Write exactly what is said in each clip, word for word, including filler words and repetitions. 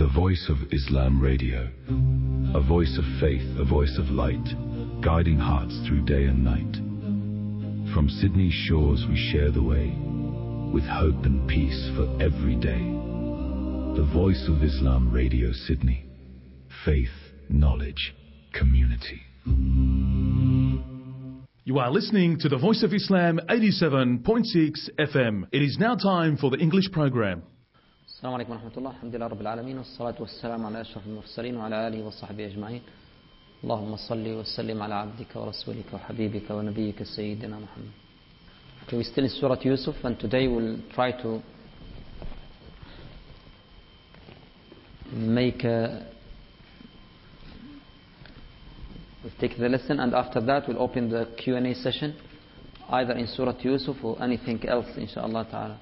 The Voice of Islam Radio. A voice of faith, a voice of light, guiding hearts through day and night. From Sydney's shores we share the way, with hope and peace for every day. The Voice of Islam Radio Sydney. Faith, knowledge, community. You are listening to the Voice of Islam eighty-seven point six F M. It is now time for the English program. السلام عليكم ورحمة الله. الحمد لله رب العالمين والصلاة والسلام على أشرف المرسلين وعلى آله وصحبه أجمعين. اللهم صل وسلم على عبدك ورسولك وحبيبك ونبيك سيدنا محمد. Okay, we're still in Surah Yusuf, and today we'll try to make a we'll take the lesson, and after that we'll open the Q and A session, either in Surah Yusuf or anything else, inshallah ta'ala.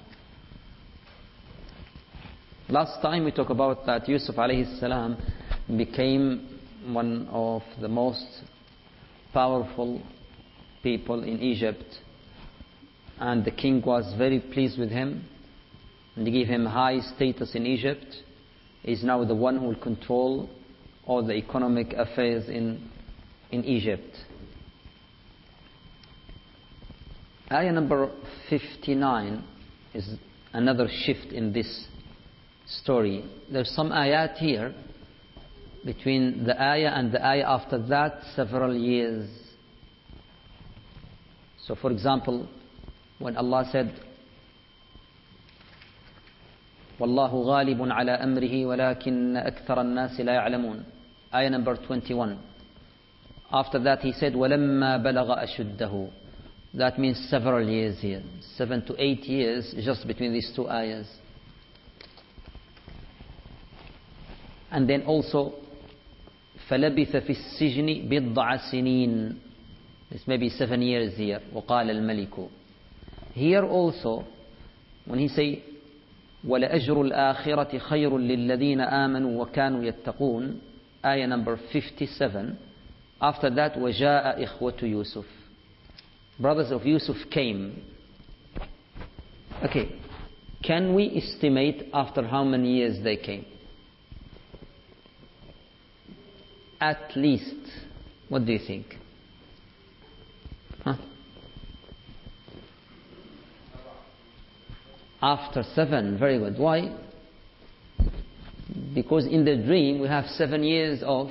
Last time we talked about that Yusuf alayhi salam became one of the most powerful people in Egypt, and the king was very pleased with him and gave him high status in Egypt. He is now the one who will control all the economic affairs in, in Egypt. Ayah number fifty-nine is another shift in this story. There's some ayat here between the ayah and the ayah after that, several years. So for example, when Allah said وَاللَّهُ غَالِبٌ عَلَى أَمْرِهِ وَلَكِنَّ أَكْثَرَ النَّاسِ لَا يَعْلَمُونَ, ayah number twenty-one. After that he said وَلَمَّا بَلَغَ أَشُدَّهُ. That means several years here, seven to eight years just between these two ayahs. And then also فَلَبِثَ فِي السِّجْنِ بِضْعَ سِنِينَ. This may be seven years here. وَقَالَ الْمَلِكُ. Here also, when he say وَلَأَجْرُ الْآخِرَةِ خَيْرٌ لِلَّذِينَ آمَنُوا وَكَانُوا يَتَّقُونَ, ayah number fifty-seven. After that, وَجَاءَ إِخْوَةُ يُوسُف. Brothers of Yusuf came. Okay, can we estimate after how many years they came? At least, what do you think? Huh? After seven, very good. Why? Because in the dream we have seven years of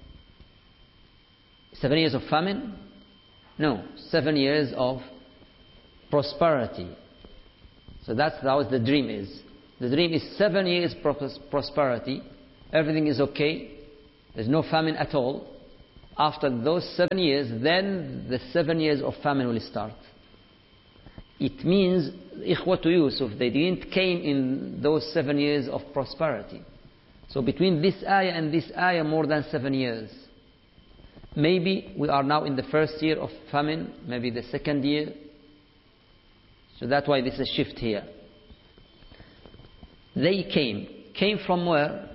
seven years of famine? No, seven years of prosperity. So that's how the dream is. The dream is seven years pros- prosperity. Everything is okay. There's no famine at all. After those seven years, then the seven years of famine will start. It means Ikhwatu Yusuf, they didn't came in those seven years of prosperity. So between this ayah and this ayah, more than seven years. Maybe we are now in the first year of famine, maybe the second year. So that's why this is a shift here. They came. Came from where?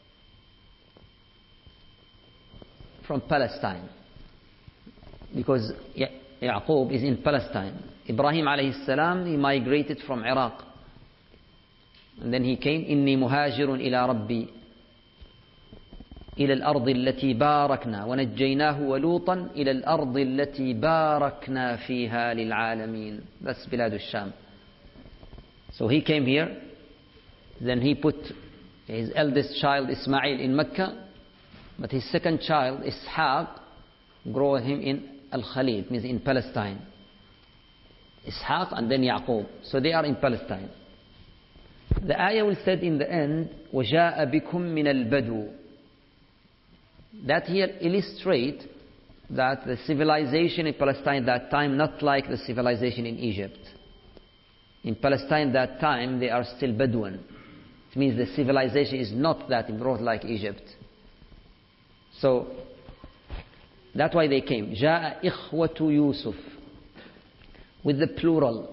From Palestine, because ya- Yaqub is in Palestine. Ibrahim alayhi salam, he migrated from Iraq, and then he came. إني مهاجر إلى ربي إلى الأرض التي باركنا ونجيناه ولوطا إلى الأرض التي باركنا فيها للعالمين. That's بلاد الشام. So he came here. Then he put his eldest child Ismail in Mecca. But his second child, Ishaq, grew him in Al-Khalil, means in Palestine. Ishaq and then Yaqub. So they are in Palestine. The ayah will say in the end, وَجَاءَ بِكُم مِّنَ الْبَدُوِ. That here illustrate that the civilization in Palestine that time, not like the civilization in Egypt. In Palestine that time, they are still Bedouin. It means the civilization is not that broad like Egypt. So that's why they came. جاء إخوة يوسف, with the plural.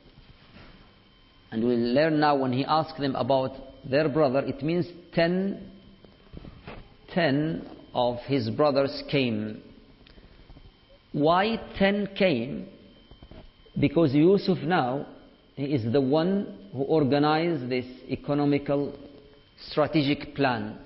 And we'll learn now when he asked them about their brother, it means ten, ten of his brothers came. Why ten came? Because Yusuf now, he is the one who organized this economical strategic plan.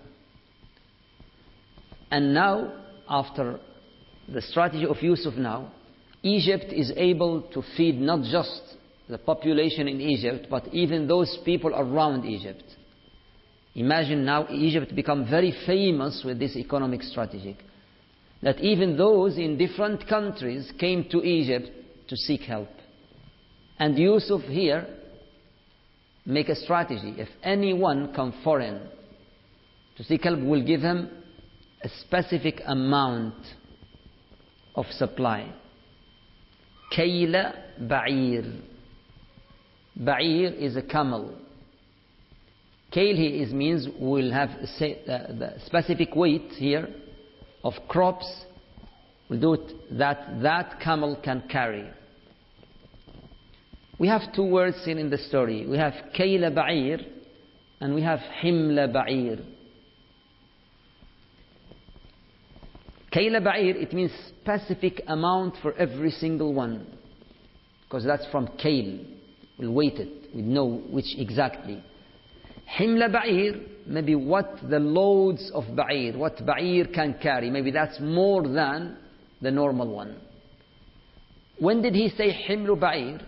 And now, after the strategy of Yusuf now, Egypt is able to feed not just the population in Egypt, but even those people around Egypt. Imagine now Egypt become very famous with this economic strategy, that even those in different countries came to Egypt to seek help. And Yusuf here make a strategy. If anyone come foreign to seek help, we'll give him a specific amount of supply. Kayla ba'ir. Ba'ir is a camel. Kayl here is means we'll have a say, uh, the specific weight here of crops. We'll do it that that camel can carry. We have two words in, in the story. We have Kayla ba'ir and we have Himla ba'ir. Kayla ba'ir, it means specific amount for every single one, because that's from Kayl. We'll weight it, we know which exactly. Himla ba'ir, maybe what the loads of ba'ir, what ba'ir can carry, maybe that's more than the normal one. When did he say Himlu ba'ir?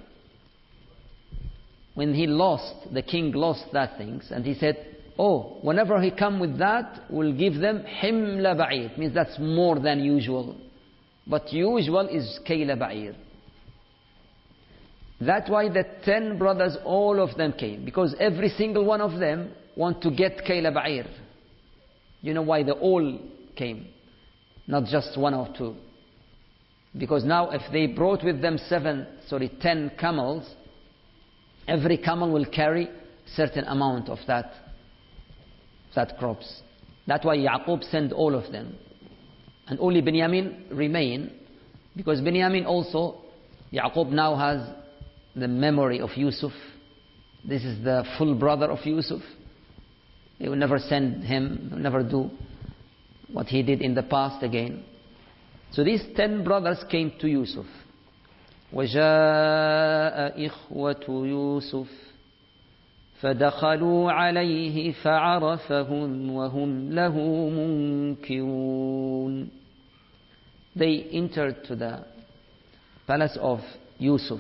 When he lost, the king lost that things, and he said, oh, whenever he come with that, we'll give them Himla ba'ir. It means that's more than usual. But usual is Kayla ba'ir. That's why the ten brothers, all of them came, because every single one of them want to get Kayla ba'ir. You know why they all came, not just one or two? Because now if they brought with them seven, sorry, ten camels, every camel will carry a certain amount of that, that crops. That's why Yaqub sent all of them. And only Binyamin remain, because Binyamin also, Yaqub now has the memory of Yusuf. This is the full brother of Yusuf. He will never send him, he will never do what he did in the past again. So these ten brothers came to Yusuf. وَجَاءَ إِخْوَةُ يُوسُفَ فَدَخَلُوا عَلَيْهِ فَعَرَفَهُمْ وَهُمْ لَهُ مُنْكِرُونَ. They entered to the palace of Yusuf.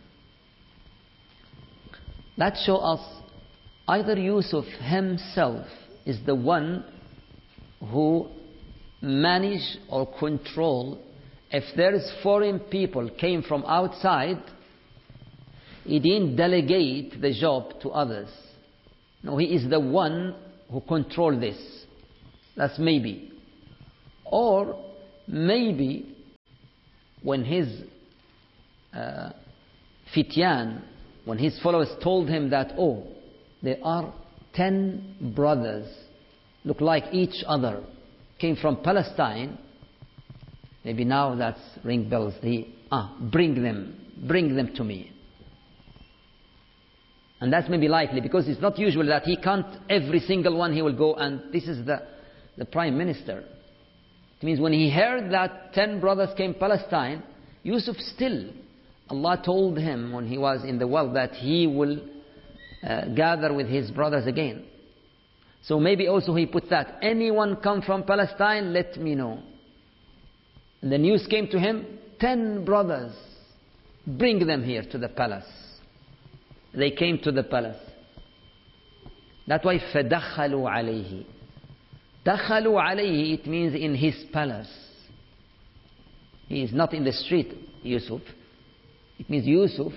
That shows us either Yusuf himself is the one who manage or control. If there is foreign people came from outside, he didn't delegate the job to others. No, he is the one who control this. That's maybe. Or maybe when his uh, fityan, when his followers told him that, oh, there are ten brothers, look like each other, came from Palestine, maybe now that's ring bells. He, ah, bring them, bring them to me. And that's maybe likely, because it's not usual that he can't, every single one he will go, and this is the, the prime minister. It means when he heard that ten brothers came Palestine, Yusuf still, Allah told him when he was in the well that he will uh, gather with his brothers again. So maybe also he put that, anyone come from Palestine, let me know. And the news came to him, ten brothers, bring them here to the palace. They came to the palace. That's why فَدَخَلُوا عَلَيْهِ. دَخَلُوا عَلَيْهِ, it means in his palace. He is not in the street, Yusuf. It means Yusuf,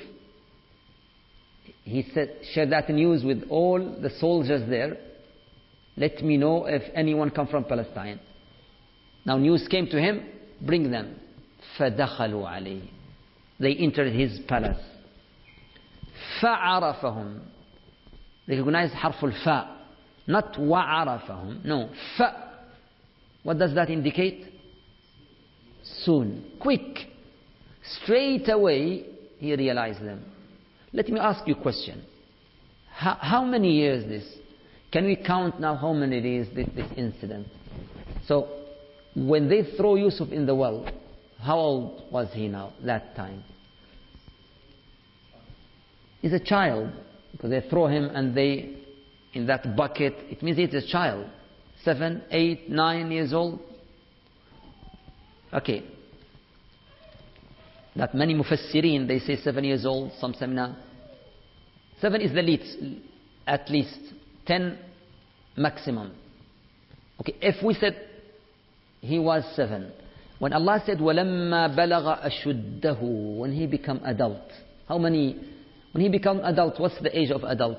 he said, shared that news with all the soldiers there. Let me know if anyone come from Palestine. Now news came to him, bring them. فَدَخَلُوا عَلَيْهِ. They entered his palace. فَعَرَفَهُمْ. Recognize حرف الفاء. Not وَعَرَفَهُمْ. No. فَ. What does that indicate? Soon. Quick. Straight away he realized them. Let me ask you a question. How, how many years this? Can we count now how many days this, this incident? So when they throw Yusuf in the well, how old was he now that time? He's a child, because they throw him and they in that bucket, it means it's a child. Seven, eight, nine years old. Okay. That many mufassirin, they say seven years old, some say nine. Seven is the least, at least. Ten maximum. Okay, if we said he was seven, when Allah said وَلَمَّا بَلَغَ أَشُدَّهُ, when he become adult, how many, when he become adult, what's the age of adult?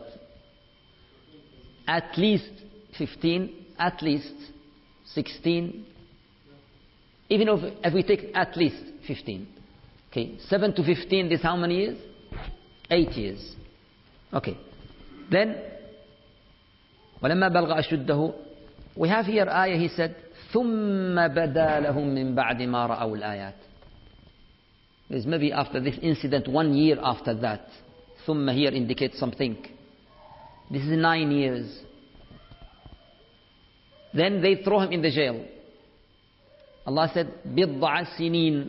At least fifteen, at least sixteen, even if, if we take at least fifteen. Okay, seven to fifteen, this how many years? Eight years. Okay, then وَلَمَّا بَلَغَ أَشُدَّهُ, we have here ayah, he said ثُمَّ بَدَا لَهُم مِّن بَعْدِ مَا رَأَوُا الْآيَاتِ. There's maybe after this incident, one year after that. ثُمَّ here indicates something. This is nine years. Then they throw him in the jail. Allah said بِضْعَ سِنِينَ.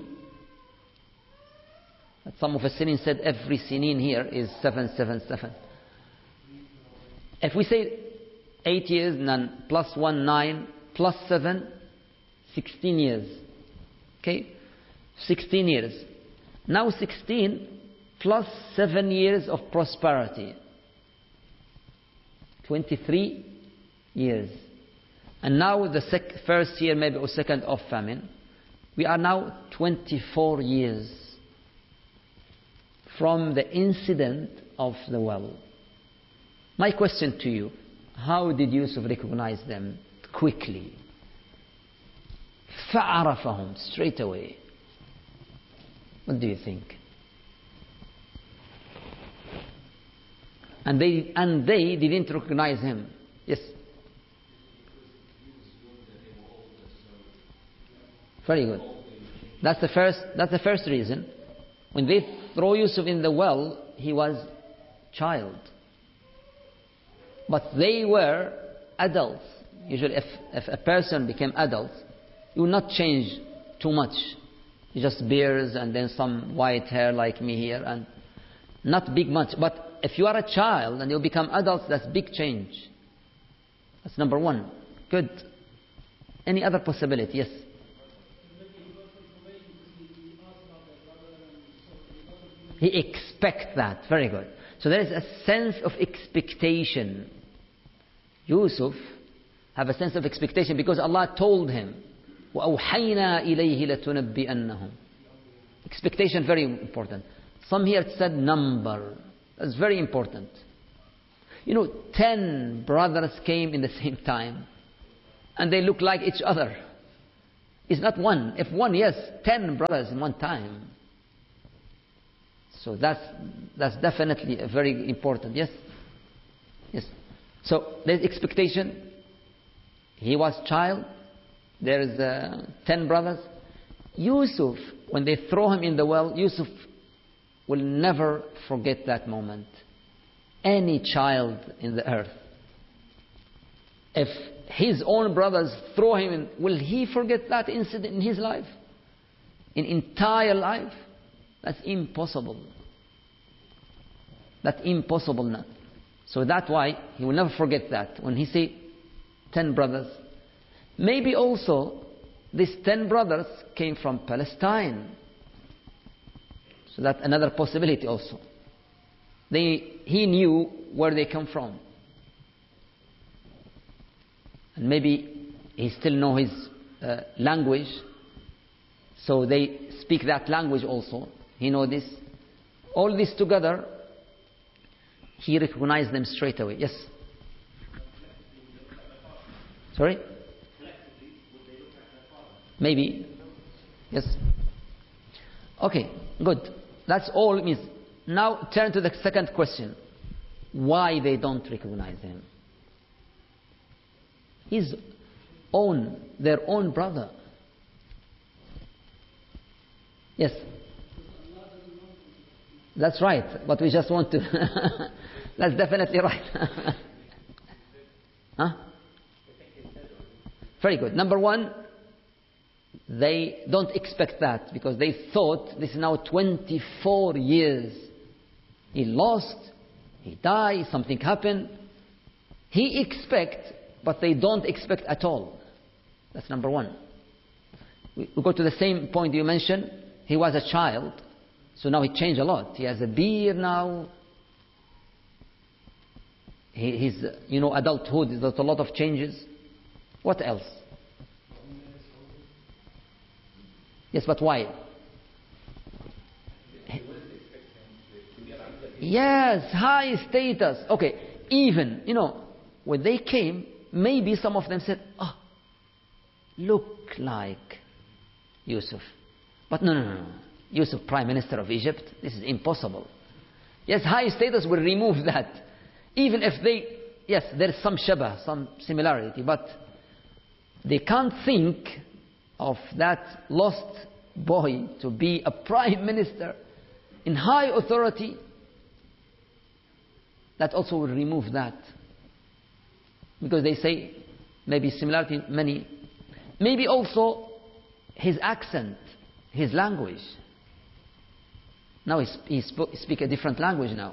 Some mufassirin said every sinin here is seven, seven, seven. If we say eight years, none, plus one, nine, plus seven, sixteen years. Okay? Sixteen years. Now sixteen plus seven years of prosperity. Twenty-three years. And now the sec- first year maybe or second of famine. We are now twenty-four years from the incident of the well. My question to you, how did Yusuf recognize them quickly? فَعَرَفَهُمْ, straight away. What do you think? And they, and they didn't recognize him. Yes? Very good. That's the first, that's the first reason. When they throw Yusuf in the well, he was child. But they were adults. Usually if, if a person became adult, he will not change too much. He just beards and then some white hair like me here, and not big much. But if you are a child and you become adults, that's big change. That's number one. Good. Any other possibility? Yes? He expects that. Very good. So there is a sense of expectation. Yusuf have a sense of expectation because Allah told him, وَأَوْحَيْنَا إِلَيْهِ لَتُنَبِّئَنَّهُمْ. Expectation, very important. Some here said number. That's very important. You know, ten brothers came in the same time and they look like each other. It's not one. If one, yes, ten brothers in one time. So that's that's definitely a very important. Yes? Yes. So there's expectation. He was child. There's uh, ten brothers. Yusuf, when they throw him in the well, Yusuf will never forget that moment. Any child in the earth. If his own brothers throw him in, will he forget that incident in his life? In entire life? That's impossible. That's impossible not. So that's why he will never forget that. When he say ten brothers, maybe also these ten brothers came from Palestine. So that's another possibility also. They, he knew where they come from. And maybe he still know his uh, language. So they speak that language also. He know this. All this together, he recognized them straight away. Yes? Sorry? Maybe. Yes? Okay, good. That's all it means. Now turn to the second question. Why they don't recognize him? His own, their own brother. Yes? That's right, but we just want to... That's definitely right. Huh? Very good. Number one, they don't expect that because they thought this is now twenty-four years. He lost, he died, something happened. He expects, but they don't expect at all. That's number one. We go to the same point you mentioned. He was a child, so now he changed a lot. He has a beard now. He, he's, you know, adulthood, there's a lot of changes. What else? Yes, but why? Yes, high status. Okay, even, you know, when they came, maybe some of them said, oh, look like Yusuf. But no, no, no, no. Yusuf, Prime Minister of Egypt, this is impossible. Yes, high status will remove that. Even if they, yes, there is some shabah, some similarity, but they can't think of that lost boy to be a Prime Minister in high authority. That also will remove that. Because they say, maybe similarity, many. Maybe also his accent, his language. Now he, sp- he sp- speak a different language now.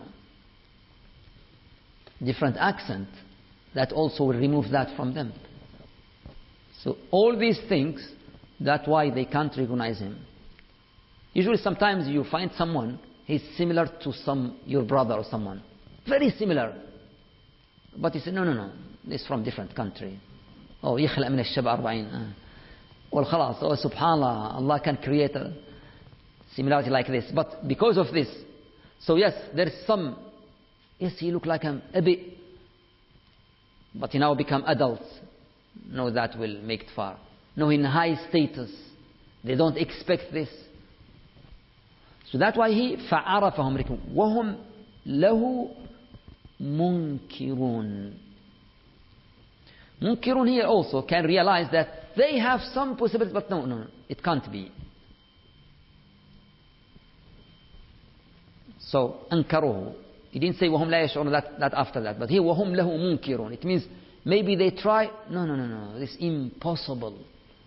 Different accent. That also will remove that from them. So all these things, that's why they can't recognize him. Usually sometimes you find someone, he's similar to some your brother or someone. Very similar. But he said, no, no, no. This is from different country. Oh, يخلق من الشبع أربعين. Well, خلاص. Oh, subhanallah. Allah can create a similarity like this. But because of this, so yes, there is some, yes, he look like him a bit. But he now become adults. No, that will make it far. No, in high status. They don't expect this. So that's why he فَعَرَفَهُمْ وَهُمْ لَهُ munkirun. Munkirun here also can realize that they have some possibility, but no, no, no, it can't be. So, أنكروه. He didn't say وهم لا يشعرون, that, that after that, but here وهم له munkirun. It means maybe they try, no, no, no, no, this is impossible.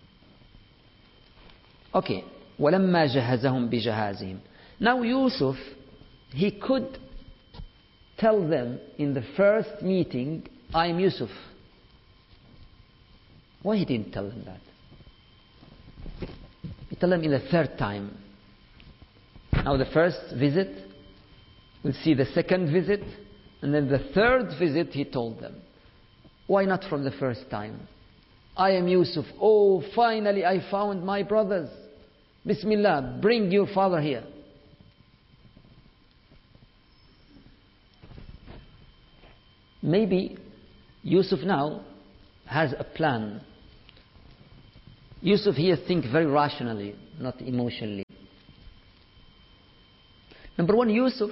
Okay. وَلَمَّا جَهَزَهُمْ بِجَهَازِهِمْ. Now Yusuf, he could tell them in the first meeting, I am Yusuf. Why he didn't tell them that? He told them in the third time. Now the first visit, we'll see the second visit, and then the third visit he told them. Why not from the first time? I am Yusuf. Oh, finally I found my brothers. Bismillah, bring your father here. Maybe Yusuf now has a plan. Yusuf here think very rationally, not emotionally. Number one, Yusuf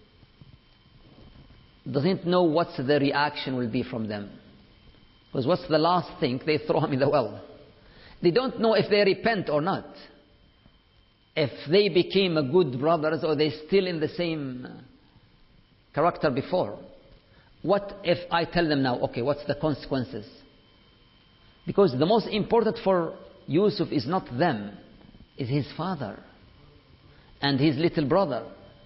doesn't know what the reaction will be from them. Because what's the last thing? They throw him in the well. They don't know if they repent or not. If they became a good brothers or they still in the same character before. What if I tell them now, okay, what's the consequences? Because the most important for Yusuf is not them, is his father and his little brother.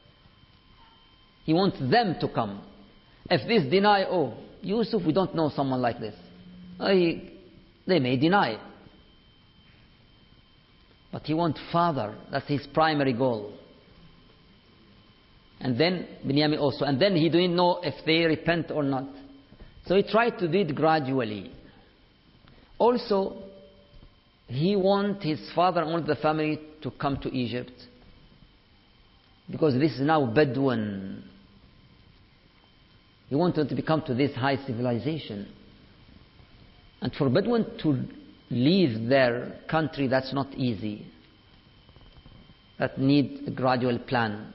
He wants them to come. If this deny, oh, Yusuf, we don't know someone like this. I, they may deny. But he wants father. That's his primary goal. And then Binyamin also. And then he didn't know if they repent or not. So he tried to do it gradually. Also, he wants his father and all the family to come to Egypt. Because this is now Bedouin. He wanted to become to this high civilization. And for Bedouin to leave their country, that's not easy. That needs a gradual plan.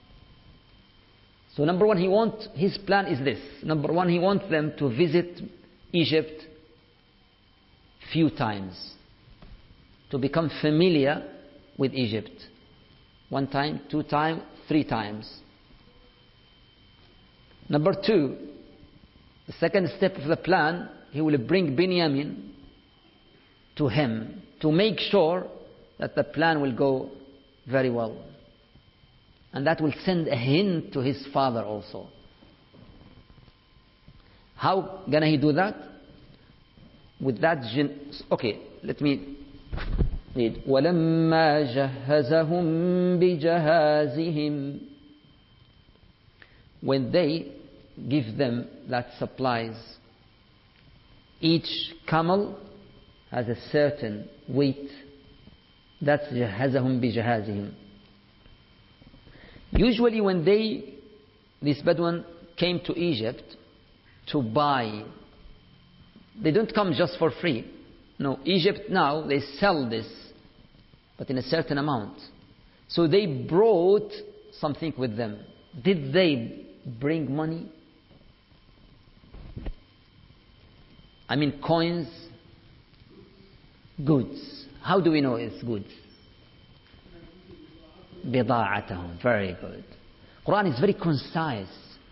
So number one, he wants, his plan is this. Number one, he wants them to visit Egypt few times. To become familiar with Egypt. One time, two times, three times. Number two, the second step of the plan, he will bring Binyamin to him to make sure that the plan will go very well. And that will send a hint to his father also. How gonna he do that? With that gen- okay, let me read. وَلَمَّا جَهَّزَهُم بِجَهَازِهِمْ. When they give them that supplies, each camel has a certain weight. That's جَهَّزَهُم بِجَهَازِهِمْ. Usually when they, this Bedouin came to Egypt to buy, they don't come just for free. No, Egypt now, they sell this, but in a certain amount. So they brought something with them. Did they bring money? I mean coins, goods. How do we know it's goods? بضاعتهم. Very good. Quran is very concise.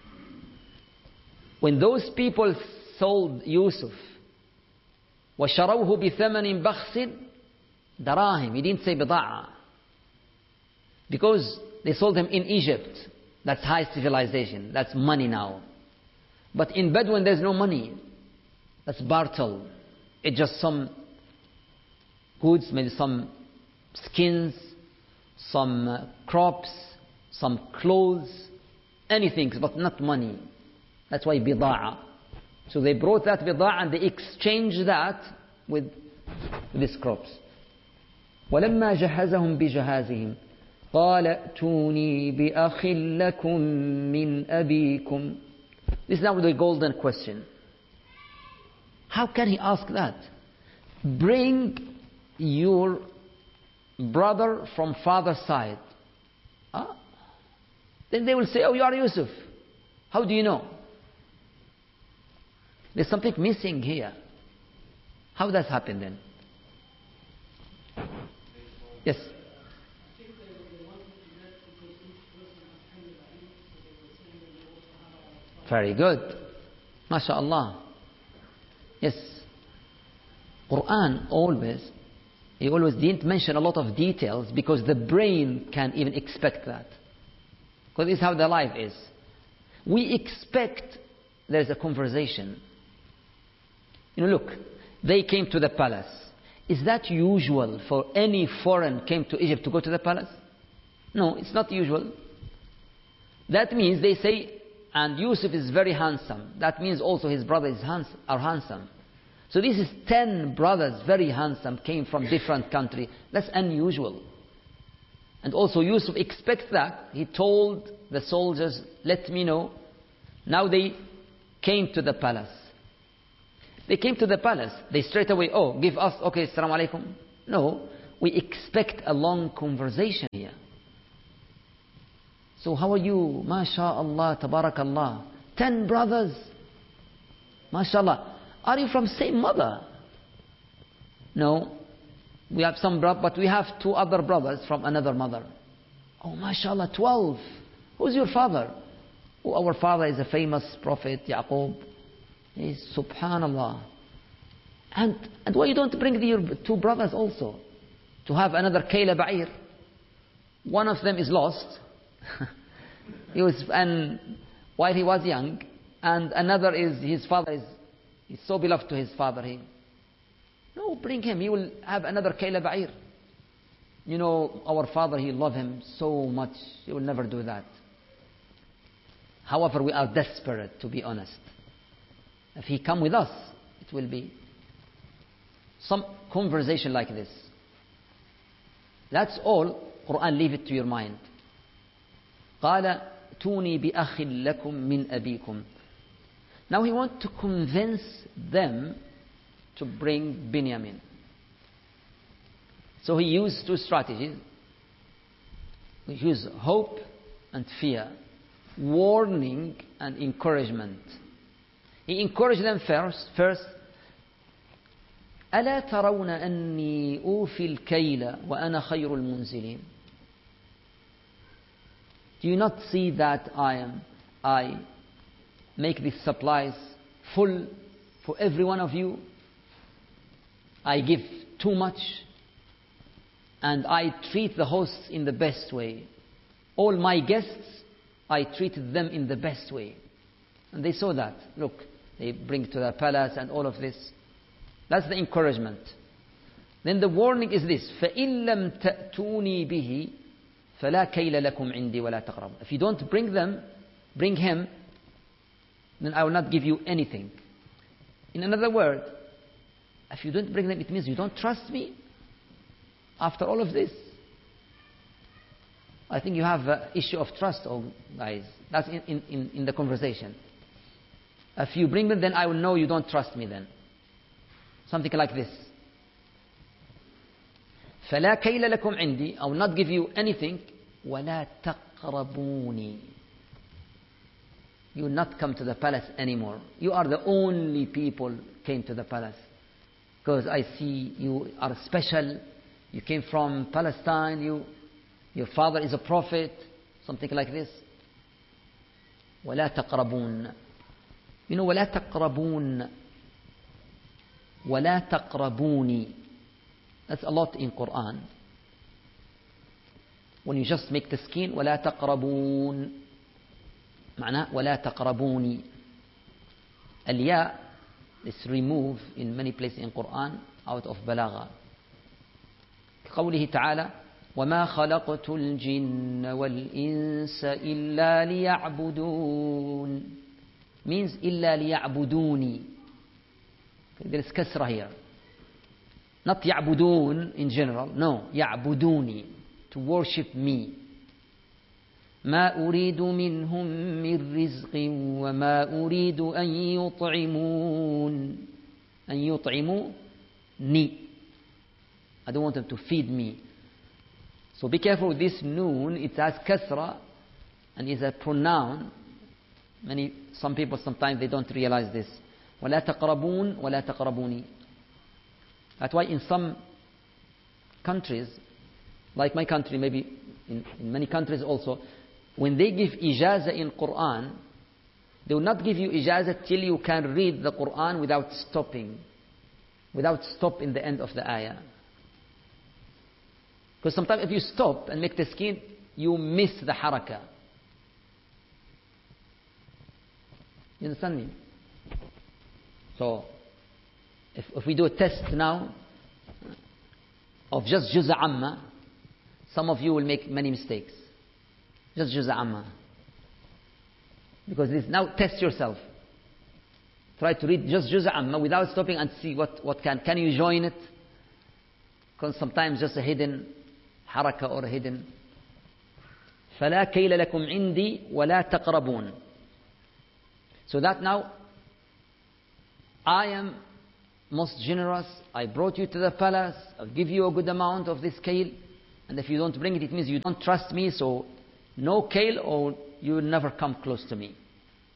When those people sold Yusuf, وَشَرَوْهُ بِثَمَنٍ بَخْسٍ دراهم, he didn't say بضاعة, because they sold him in Egypt. That's high civilization. That's money now. But in Bedouin there's no money. That's bartel. It's just some goods, maybe some skins, some uh, crops, some clothes, anything, but not money. That's why bida'a. So they brought that bida'a and they exchanged that with these crops. وَلَمَّا جَهَّزَهُم بِجَهَازِهِمْ قَالَ ائْتُونِي بِأَخٍ لَكُم مِّنْ أَبِيكُمْ. This is now the golden question. How can he ask that? Bring your brother from father's side. Huh? Then they will say, oh, you are Yusuf. How do you know? There's something missing here. How does that happen then? Yes. Very good. MashaAllah. Yes. Quran always, he always didn't mention a lot of details because the brain can't even expect that. Because this is how the life is. We expect there's a conversation. You know, look, they came to the palace. Is that usual for any foreign came to Egypt to go to the palace? No, it's not usual. That means they say, and Yusuf is very handsome. That means also his brothers handsome, are handsome. So this is ten brothers, very handsome, came from different country. That's unusual. And also Yusuf expects that. He told the soldiers, let me know. Now they came to the palace. They came to the palace. They straight away, oh, give us, okay, assalamu alaikum. No, we expect a long conversation here. So how are you? MashaAllah, tabarakallah. Ten brothers. MashaAllah. Are you from same mother? No. We have some brothers, but we have two other brothers from another mother. Oh, MashaAllah, twelve. Who's your father? Oh, our father is a famous prophet, Yaqub. He's subhanallah. And, and why you don't bring the, your two brothers also? To have another Kayla Ba'ir. One of them is lost. He was, and while he was young, and another is, his father is, he's so beloved to his father. He, no, bring him. He will have another Kayla Ba'ir. You know, our father, he loved him so much. He will never do that. However, we are desperate, to be honest. If he come with us, it will be some conversation like this. That's all. Quran, leave it to your mind. قال توني بأخ لكم من أبيكم. Now he wants to convince them to bring Binyamin. So he used two strategies. He used hope and fear, warning and encouragement. He encouraged them first. First, ألا ترون أني أوفي الكيل وأنا خير المنزلين. Do you not see that I am, I make these supplies full for every one of you? I give too much, and I treat the hosts in the best way. All my guests, I treated them in the best way. And they saw that. Look, they bring to the palace and all of this. That's the encouragement. Then the warning is this: فَإِن لَمْ تَأْتُونِي بِهِ فَلَا كَيْلَ لَكُمْ عِنْدِي وَلَا تَقْرَبُوا. If you don't bring them, bring him, then I will not give you anything. In another word, if you don't bring them, it means you don't trust me after all of this. I think you have an issue of trust, oh guys. That's in, in, in the conversation. If you bring them, then I will know you don't trust me then. Something like this. فَلَا كَيْلَ لَكُمْ عِنْدِي. I will not give you anything. وَلَا تَقْرَبُونِي. You will not come to the palace anymore. You are the only people came to the palace. Because I see you are special. You came from Palestine. You, your father is a prophet. Something like this. وَلَا تَقْرَبُونَ. You know, وَلَا تَقْرَبُونَ. وَلَا تَقْرَبُونِ. That's a lot in Quran. When you just make the skin, وَلَا تَقْرَبُونَ. معناه وَلَا تَقْرَبُونِ. الياء is removed in many places in Quran out of balagha. كقوله تعالى وَمَا خَلَقْتُ الْجِنَّ وَالْإِنسَ إِلَّا لِيَعْبُدُونَ. Means إِلَّا لِيَعْبُدُونِ. There is kasra here. Not يعبدون in general. No, يعبدوني. To worship me. ما أريد منهم من رزق وما أريد أن يطعمون. أن يطعموني. I don't want them to feed me. So be careful with this noon. It has kasra and is a pronoun. Many, some people sometimes they don't realize this. ولا تقربون ولا تقربوني. That's why in some countries, like my country, maybe in, in many countries also, when they give ijaza in Quran, they will not give you ijaza till you can read the Quran without stopping, without stop in the end of the ayah. Because sometimes if you stop and make taskin, you miss the haraka. You understand me? So, if, if we do a test now of just Juz' Amma, some of you will make many mistakes. Just Juz' Amma. Because this, now test yourself. Try to read just Juz' Amma without stopping and see what, what can. Can you join it? Because sometimes just a hidden haraka or a hidden. فَلَا كَيْلَ لَكُمْ عِنْدِي وَلَا تَقْرَبُونَ. So that now, I am most generous. I brought you to the palace. I'll give you a good amount of this kale. And if you don't bring it, it means you don't trust me. So no kale or you will never come close to me.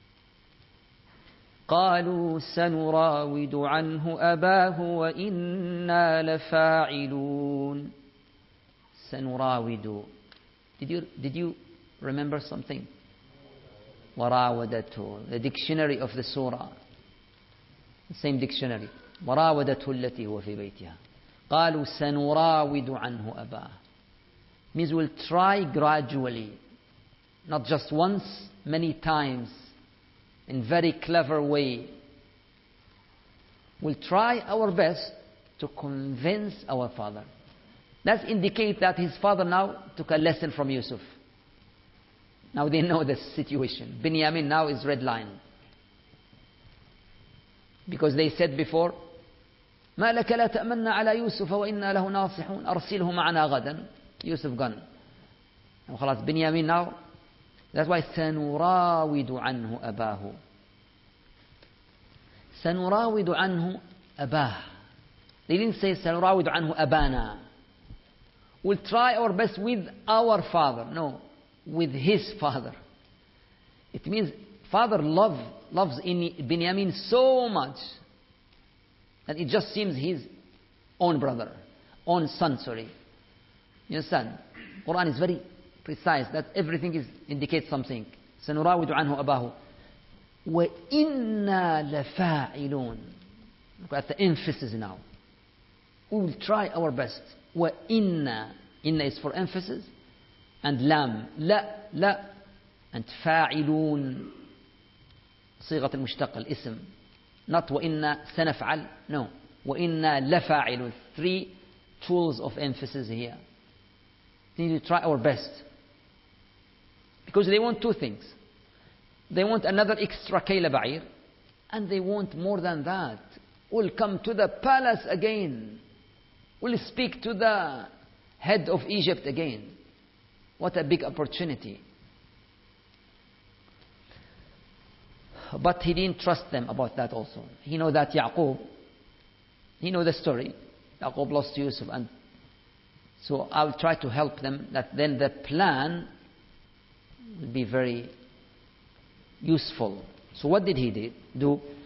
قالوا سنراود عنه أباه وإنا لفاعلون. سنراود. Did you, did you remember something? وراودته. The dictionary of the surah. The same dictionary. وراودته التي هو في بيتها. قالوا سنراود عنه أباه. Means we'll try gradually. Not just once, many times. In very clever way. We'll try our best to convince our father. That indicates that his father now took a lesson from Yusuf. Now they know the situation. Binyamin now is red line. Because they said before, ما لك لا تأمنا على يوسف وإنا له ناصحون أرسله معنا غدا. Yusuf gone. And خلاص Binyamin now. That's why سنراود عنه أباه. سنراود عنه أباه. They didn't say سنراود عنه أبانا. We'll try our best with our father. No, with his father. It means father love, loves Binyamin so much that it just seems his own brother, own son, sorry. You understand? Quran is very precise that everything is indicates something. سنراود عنه أباه وإنا لفاعلون. Look at the emphasis now. We will try our best. وإنا. Inna is for emphasis. And lam. لا لا. And فاعلون. صيغة المشتق الاسم. Not وَإِنَّا سَنَفْعَلْ. No. وَإِنَّا لَفَاعِلٌ. Three tools of emphasis here. We need to try our best. Because they want two things. They want another extra kayla ba'ir, and they want more than that. We'll come to the palace again. We'll speak to the head of Egypt again. What a big opportunity. But he didn't trust them about that also. He know that Yaqub, he know the story. Yaqub lost Yusuf, and so I'll try to help them that then the plan will be very useful. So what did he do?